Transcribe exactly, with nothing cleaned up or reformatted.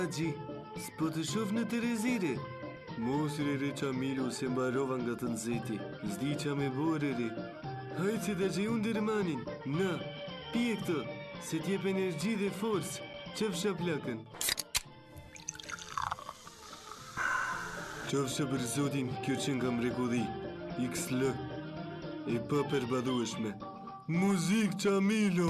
Gji, s'po të shoh në Terezire. Mos re Qamilu se mbarova nga të nxehti. S'di qa me bore re. Hajtë se të gjej unë dërmanin. Na, pije këtë, se t'jep energji dhe forcë. Qëfsha plakën. Qofsha për zotin, kjo që nga mrekulli. X L. E pa përbadueshme. Muzik Qamilu.